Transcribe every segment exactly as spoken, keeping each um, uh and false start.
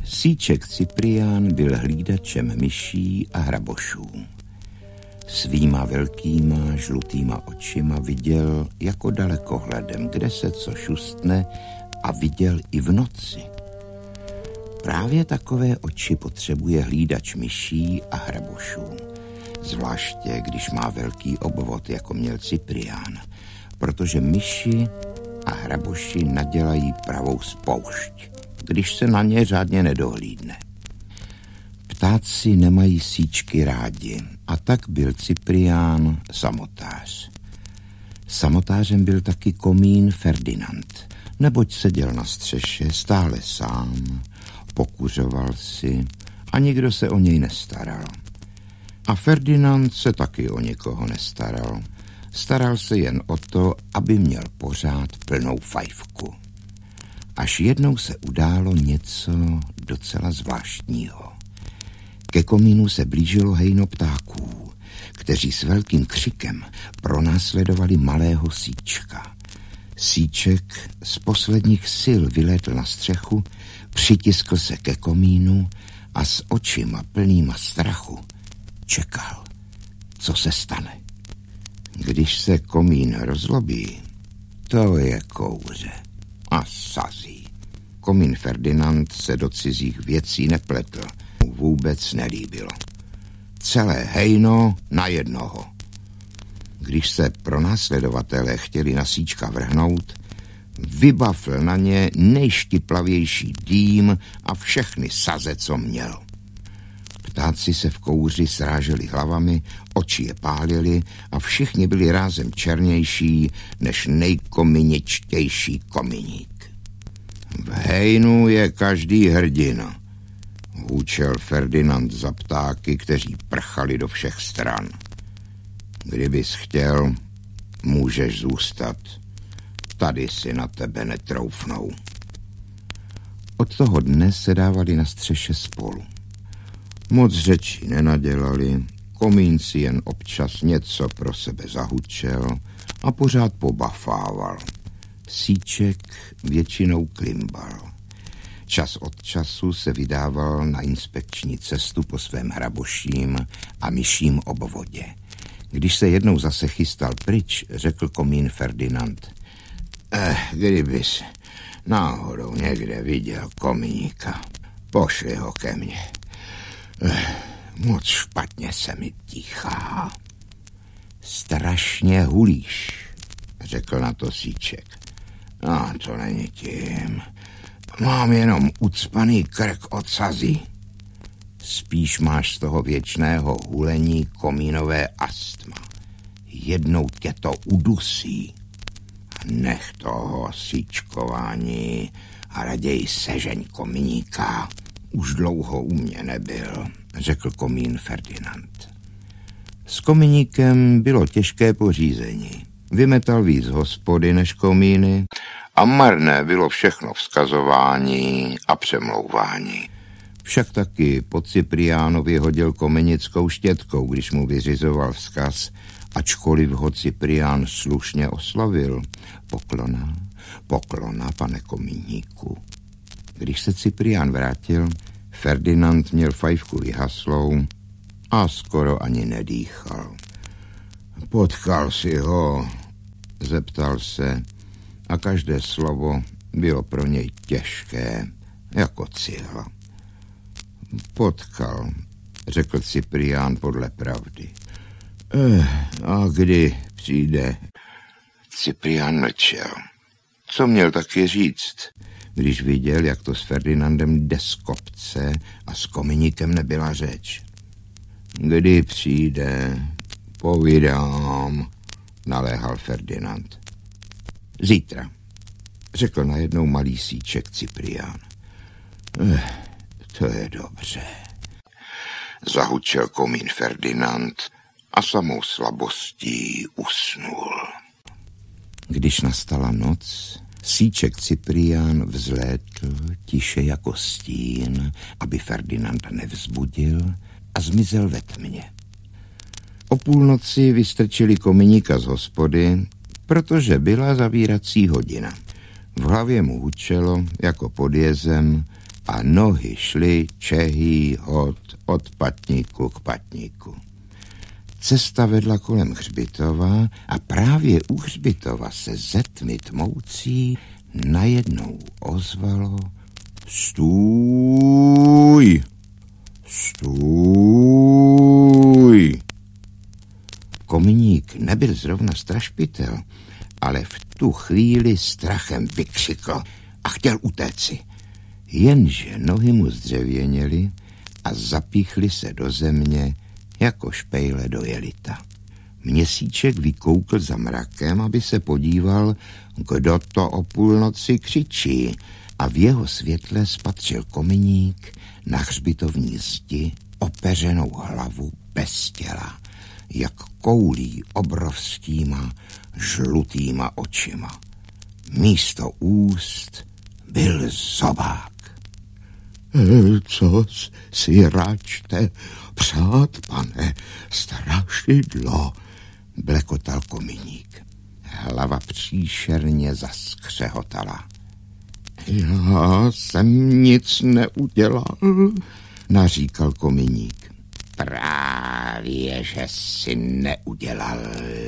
Síček Cyprián byl hlídačem myší a hrabošů. Svýma velkýma žlutýma očima viděl jako dalekohledem, kde se co šustne, a viděl i v noci. Právě takové oči potřebuje hlídač myší a hrabošů. Zvláště, když má velký obvod, jako měl Cyprián, protože myši a hraboši nadělají pravou spoušť, když se na ně řádně nedohlídne. Ptáci nemají síčky rádi, a tak byl Cyprián samotář. Samotářem byl taky komín Ferdinand, neboť seděl na střeše stále sám, pokuřoval si a nikdo se o něj nestaral. A Ferdinand se taky o nikoho nestaral. Staral se jen o to, aby měl pořád plnou fajfku. Až jednou se událo něco docela zvláštního. Ke komínu se blížilo hejno ptáků, kteří s velkým křikem pronásledovali malého Síčka. Síček z posledních sil vylétl na střechu, přitiskl se ke komínu a s očima plnýma strachu čekal, co se stane. Když se komín rozlobí, to je kouře a sazí. Komín Ferdinand se do cizích věcí nepletl, mu vůbec nelíbilo. Celé hejno na jednoho. Když se pronásledovatelé chtěli na Síčka vrhnout, vybafl na ně nejštiplavější dým a všechny saze, co měl. Ptáci se v kouři sráželi hlavami, oči je pálily a všichni byli rázem černější než nejkominičtější kominík. V hejnu je každý hrdina, hůčel Ferdinand za ptáky, kteří prchali do všech stran. Kdybys chtěl, můžeš zůstat. Tady si na tebe netroufnou. Od toho dne se dávali na střeše spolu. Moc řečí nenadělali, komín si jen občas něco pro sebe zahučel a pořád pobafával. Síček většinou klimbal. Čas od času se vydával na inspekční cestu po svém hraboším a myším obvodě. Když se jednou zase chystal pryč, řekl komín Ferdinand: Eh, kdybys náhodou někde viděl komíníka, pošli ho ke mně. Eh, moc špatně se mi dýchá. Strašně hulíš, řekl na to Síček. No, to není tím. Mám jenom ucpaný krk od sazí. Spíš máš z toho věčného hulení komínové astma. Jednou tě to udusí. Nech toho síčkování a raději sežeň komíníka. Už dlouho u mě nebyl, řekl komín Ferdinand. S komíníkem bylo těžké pořízení. Vymetal víc hospody než komíny a marné bylo všechno vzkazování a přemlouvání. Však taky po Cypriánovi hodil komenickou štětkou, když mu vyřizoval vzkaz, ačkoliv ho Cyprián slušně oslovil. Poklona, poklona, pane komíníku. Když se Cyprián vrátil, Ferdinand měl fajfku vyhaslou a skoro ani nedýchal. Potkal si ho, zeptal se, a každé slovo bylo pro něj těžké, jako cihla. Potkal, řekl Cyprián podle pravdy. Eh, a kdy přijde? Cyprián mlčel. Co měl taky říct, když viděl, jak to s Ferdinandem jde z kopce a s komíníkem nebyla řeč? Kdy přijde? Povídám, naléhal Ferdinand. Zítra, řekl najednou malý Síček Cyprián. Eh, to je dobře. Zahučel komín Ferdinand a samou slabostí usnul. Když nastala noc, Síček Cyprián vzlétl tiše jako stín, aby Ferdinanda nevzbudil, a zmizel ve tmě. O půlnoci vystrčili komíníka z hospody, protože byla zavírací hodina. V hlavě mu hučelo, jako pod jezem, a nohy šly čehý hod od patníku k patníku. Cesta vedla kolem hřbitova a právě u hřbitova se ze tmy tmoucí najednou ozvalo: Stůj! Stůj! Kominík nebyl zrovna strašpitel, ale v tu chvíli strachem vykřikl a chtěl utéci. Jenže nohy mu zdřevěněly a zapíchly se do země jako špejle do jelita. Měsíček vykoukl za mrakem, aby se podíval, kdo to o půlnoci křičí, a v jeho světle spatřil kominík na hřbitovní zdi opeřenou hlavu bez těla, jak koulí obrovskýma žlutýma očima. Místo úst byl zobák. E, co si račte přát, pane strašidlo, blekotal kominík. Hlava příšerně zaskřehotala. Já jsem nic neudělal, naříkal kominík. Právě, že si neudělal,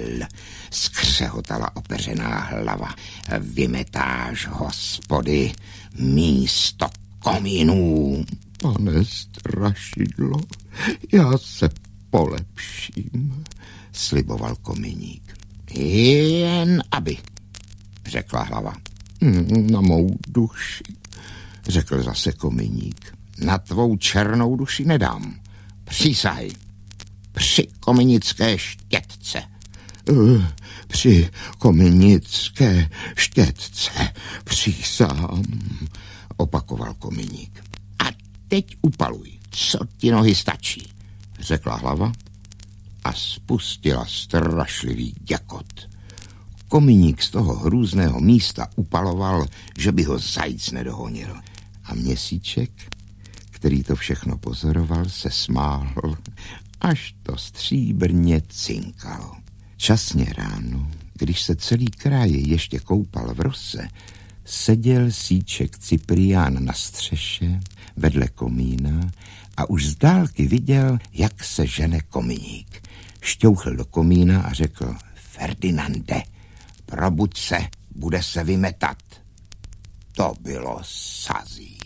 skřehotala opeřená hlava. Vymetáš, hospody, místo komínů. Pane strašidlo, já se polepším, sliboval kominík. Jen aby, řekla hlava. Na mou duši, řekl zase kominík. Na tvou černou duši nedám. Přísahej. Při kominické štětce. Uh, při kominické štětce přísahám, opakoval kominík. A teď upaluj, co ti nohy stačí, řekla hlava a spustila strašlivý děkot. Kominík z toho hrůzného místa upaloval, že by ho zajíc nedohonil. A měsíček, který to všechno pozoroval, se smál, až to stříbrně cinkalo. Časně ráno, když se celý kraj ještě koupal v rose, seděl síček Cyprián na střeše vedle komína a už z dálky viděl, jak se žene kominík. Šťouchl do komína a řekl: Ferdinande, probuď se, bude se vymetat. To bylo sazí.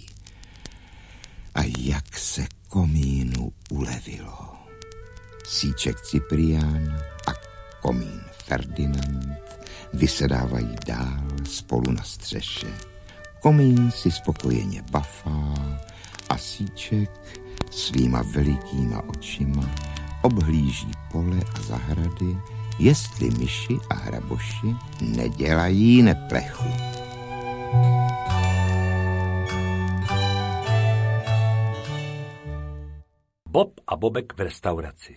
A jak se komínu ulevilo. Síček Cyprián a komín Ferdinand vysedávají dál spolu na střeše. Komín si spokojeně bafá a síček svýma velikýma očima obhlíží pole a zahrady, jestli myši a hraboši nedělají neplechu. Bob a Bobek v restauraci.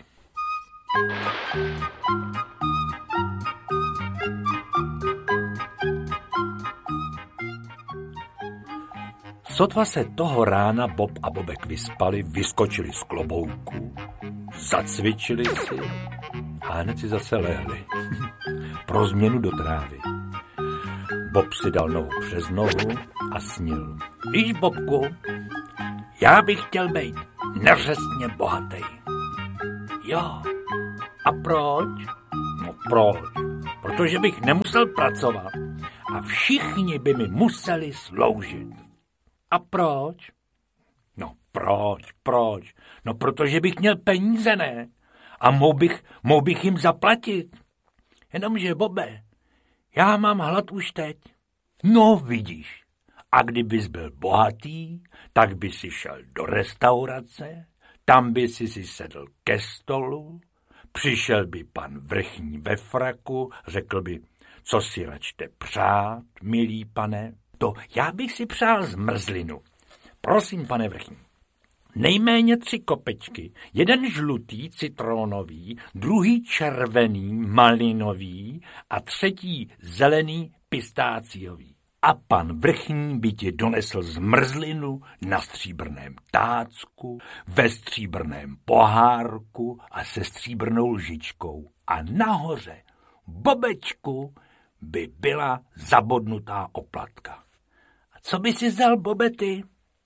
Sotva se toho rána Bob a Bobek vyspali, vyskočili z klobouku, zacvičili si a hned si zase lehli. Pro změnu do trávy. Bob si dal nohu přes nohu a snil. Víš, Bobku, já bych chtěl být neřestně bohatý. Jo. A proč? No proč? Protože bych nemusel pracovat a všichni by mi museli sloužit. A proč? No proč, proč? No protože bych měl peníze, ne? A mohl bych, mohl bych jim zaplatit. Jenomže, Bobe, já mám hlad už teď. No vidíš. A kdybys byl bohatý, tak by si šel do restaurace, tam by si si sedl ke stolu, přišel by pan vrchní ve fraku, řekl by, co si račte přát, milý pane. To já bych si přál zmrzlinu. Prosím, pane vrchní. Nejméně tři kopečky, jeden žlutý citronový, druhý červený malinový a třetí zelený pistáciový. A pan vrchní by ti donesl zmrzlinu na stříbrném tácku, ve stříbrném pohárku a se stříbrnou lžičkou. A nahoře, Bobečku, by byla zabodnutá oplatka. A co by si vzal, Bobe, ty?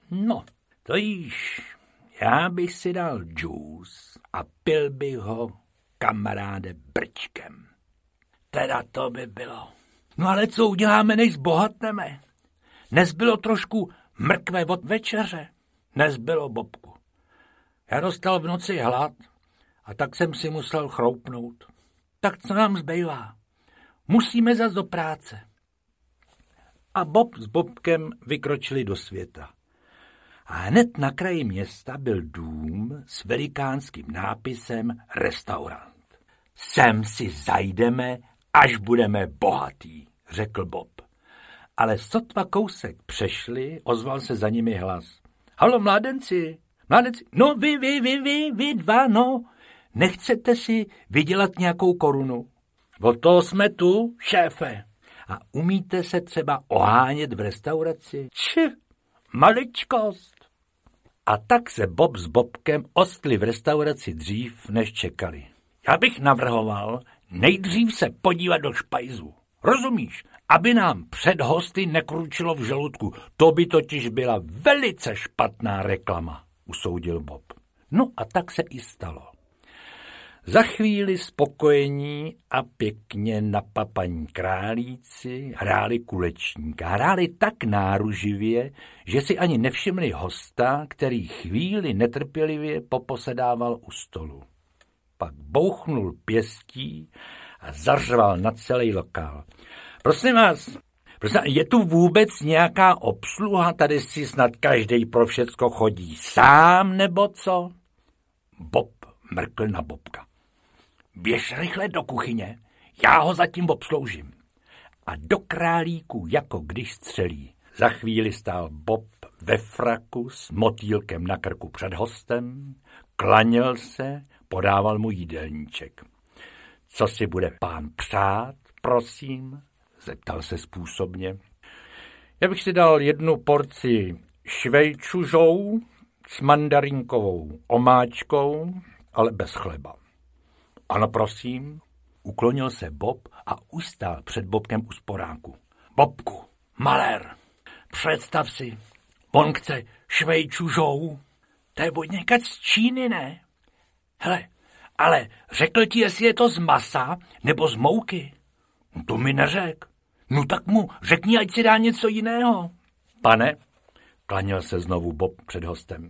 No, to jíš, já bych si dal džus a pil bych ho, kamaráde, brčkem. Teda to by bylo. No ale co uděláme, než zbohatneme? Nezbylo trošku mrkve od večeře? Nezbylo, Bobku. Já dostal v noci hlad a tak jsem si musel chroupnout. Tak co nám zbývá? Musíme zas do práce. A Bob s Bobkem vykročili do světa. A hned na kraji města byl dům s velikánským nápisem restaurant. Sem si zajdeme, až budeme bohatý, řekl Bob. Ale sotva kousek přešli, ozval se za nimi hlas. Halo, mládenci, mládenci, no vy, vy, vy, vy, vy dva, no, nechcete si vydělat nějakou korunu? Od toho jsme tu, šéfe. A umíte se třeba ohánět v restauraci? Či, maličkost. A tak se Bob s Bobkem ostli v restauraci dřív, než čekali. Já bych navrhoval nejdřív se podívat do špajzu. Rozumíš? Aby nám před hosty nekručilo v žaludku. To by totiž byla velice špatná reklama, usoudil Bob. No a tak se i stalo. Za chvíli spokojení a pěkně napapaní králíci hráli kulečníka. Hráli tak náruživě, že si ani nevšimli hosta, který chvíli netrpělivě poposedával u stolu. Pak bouchnul pěstí a zařval na celý lokál. Prosím vás, prosím, je tu vůbec nějaká obsluha? Tady si snad každej pro všecko chodí sám, nebo co? Bob mrkl na Bobka. Běž rychle do kuchyně, já ho zatím obsloužím. A do králíku, jako když střelí. Za chvíli stál Bob ve fraku s motýlkem na krku před hostem, klaněl se, podával mu jídelníček. Co si bude pán přát, prosím? Zeptal se způsobně. Já bych si dal jednu porci švejčužou s mandarinkovou omáčkou, ale bez chleba. Ano, prosím, uklonil se Bob a ustál před Bobkem u sporánku. Bobku, malér, představ si, on chce švejčužou. To je od někač z Číny, ne? Hele, ale řekl ti, jestli je to z masa nebo z mouky? No to mi neřek. No tak mu řekni, ať si dá něco jiného. Pane, klanil se znovu Bob před hostem.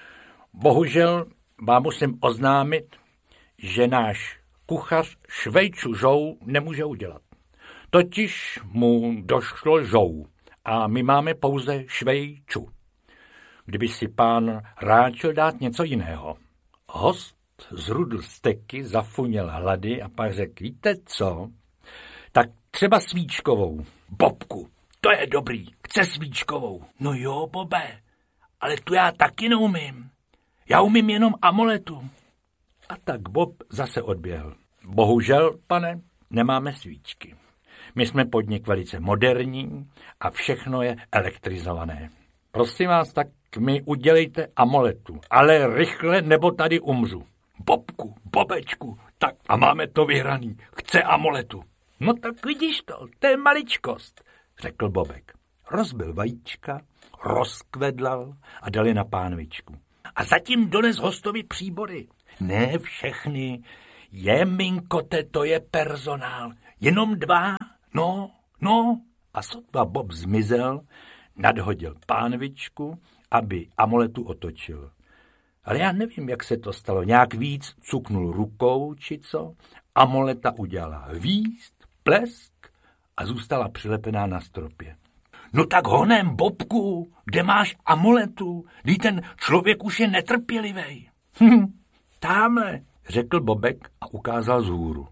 Bohužel vám musím oznámit, že náš kuchař švejčužou nemůže udělat. Totiž mu došlo žou a my máme pouze švejču. Kdyby si pán ráčil dát něco jiného. Host zrudl steky, zafuněl hlady a pak řekl, víte co? Tak třeba svíčkovou. Bobku, to je dobrý, chce svíčkovou. No jo, Bobe, ale tu já taky neumím. Já umím jenom amuletu. A tak Bob zase odběhl. Bohužel, pane, nemáme svíčky. My jsme podnik velice moderní a všechno je elektrizované. Prosím vás, tak mi udělejte amuletu, ale rychle, nebo tady umřu. Bobku, Bobečku, tak a máme to vyhraný. Chce amuletu. No tak vidíš to, to je maličkost, řekl Bobek. Rozbil vajíčka, rozkvedlal a dal je na pánvičku. A zatím dones hostovi příbory. Ne všechny, jeminkote, to je personál, jenom dva, no, no. A sotva Bob zmizel, nadhodil pánvičku, aby amuletu otočil. Ale já nevím, jak se to stalo, nějak víc cuknul rukou, či co, amuleta udělala hvízd, plesk a zůstala přilepená na stropě. No tak honem, Bobku, kde máš amuletu? Kdy ten člověk už je netrpělivej. Hm, támhle, řekl Bobek a ukázal vzhůru.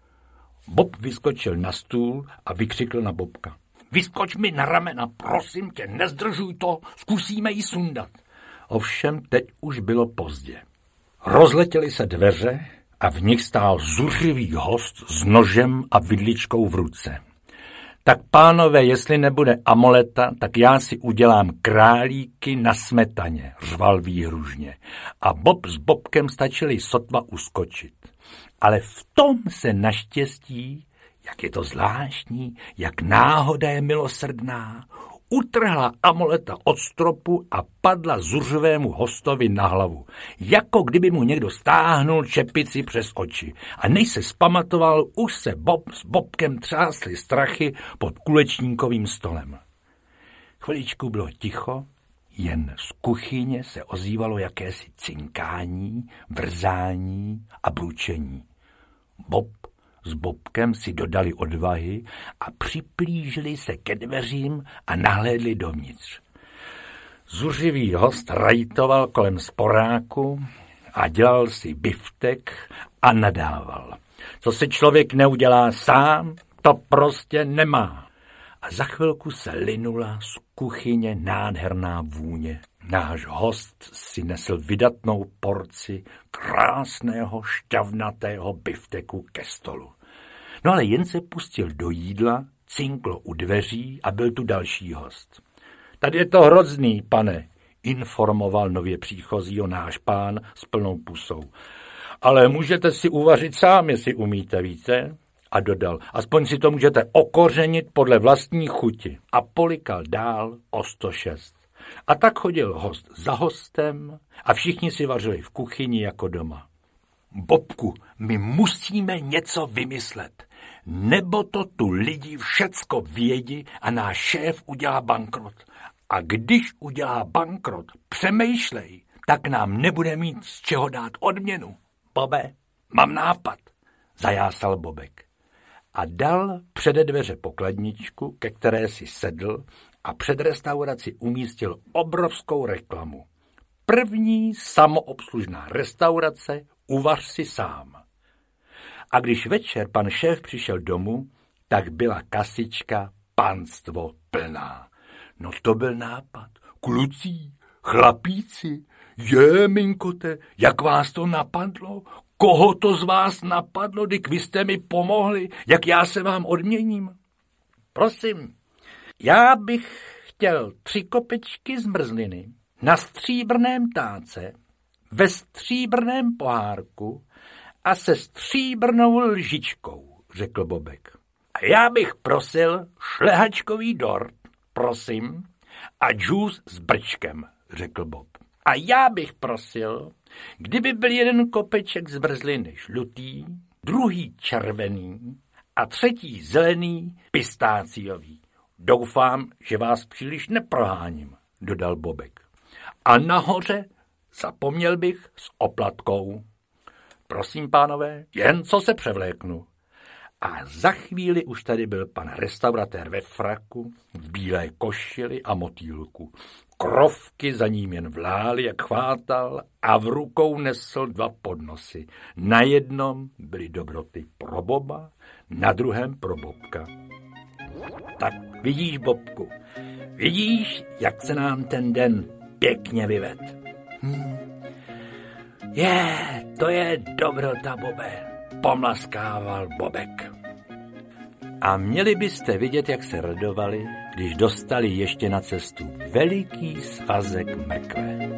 Bob vyskočil na stůl a vykřikl na Bobka. Vyskoč mi na ramena, prosím tě, nezdržuj to, zkusíme ji sundat. Ovšem teď už bylo pozdě. Rozletěly se dveře a v nich stál zuřivý host s nožem a vidličkou v ruce. Tak pánové, jestli nebude amuleta, tak já si udělám králíky na smetaně, řval výhružně. A Bob s Bobkem stačili sotva uskočit. Ale v tom se naštěstí, jak je to zvláštní, jak náhoda je milosrdná, utrhla amuleta od stropu a padla zuřovému hostovi na hlavu, jako kdyby mu někdo stáhnul čepici přes oči. A než se zpamatoval, už se Bob s Bobkem třásli strachy pod kulečníkovým stolem. Chviličku bylo ticho, jen z kuchyně se ozývalo jakési cinkání, vrzání a bručení. Bob s Bobkem si dodali odvahy a připlížili se ke dveřím a nahlédli dovnitř. Zuřivý host rajtoval kolem sporáku a dělal si biftek a nadával. Co si člověk neudělá sám, to prostě nemá. A za chvilku se linula z kuchyně nádherná vůně. Náš host si nesl vydatnou porci krásného šťavnatého bifteku ke stolu. No ale jen se pustil do jídla, cinklo u dveří a byl tu další host. Tady je to hrozný, pane, informoval nově příchozího náš pán s plnou pusou. Ale můžete si uvařit sám, jestli umíte, víte? A dodal, aspoň si to můžete okořenit podle vlastní chuti. A polikal dál o sto šest. A tak chodil host za hostem a všichni si vařili v kuchyni jako doma. Bobku, my musíme něco vymyslet, nebo to tu lidi všecko vědí a náš šéf udělá bankrot. A když udělá bankrot, přemýšlej, tak nám nebude mít z čeho dát odměnu. Bobe, mám nápad, zajásal Bobek. A dal před dveře pokladničku, ke které si sedl a před restauraci umístil obrovskou reklamu. První samoobslužná restaurace, uvař si sám. A když večer pan šéf přišel domů, tak byla kasička panstvo plná. No to byl nápad. Kluci, chlapíci, je, minkote, jak vás to napadlo? Koho to z vás napadlo, když vy jste mi pomohli, jak já se vám odměním? Prosím, já bych chtěl tři kopečky zmrzliny na stříbrném táce, ve stříbrném pohárku a se stříbrnou lžičkou, řekl Bobek. A já bych prosil šlehačkový dort, prosím, a džus s brčkem, řekl Bob. A já bych prosil, kdyby byl jeden kopeček zmrzliny žlutý, druhý červený a třetí zelený pistáciový. Doufám, že vás příliš neproháním, dodal Bobek. A nahoře zapomněl bych s oplatkou. Prosím, pánové, jen co se převléknu. A za chvíli už tady byl pan restauratér ve fraku, v bílé košili a motýlku. Krovky za ním jen vlály, jak chvátal, a v rukou nesl dva podnosy. Na jednom byly dobroty pro Boba, na druhém pro Bobka. Tak vidíš, Bobku, vidíš, jak se nám ten den pěkně vyved. Hm. Je, to je dobrota, Bobe, pomlaskával Bobek. A měli byste vidět, jak se radovali, když dostali ještě na cestu veliký svazek mekle.